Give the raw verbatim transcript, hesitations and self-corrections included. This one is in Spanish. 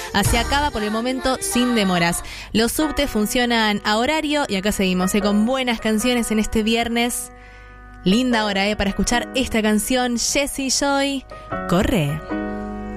Así acaba por el momento sin demoras. Los subtes funcionan a horario y acá seguimos eh, con buenas canciones en este viernes. Linda hora eh, para escuchar esta canción, Jessie Joy, Corre.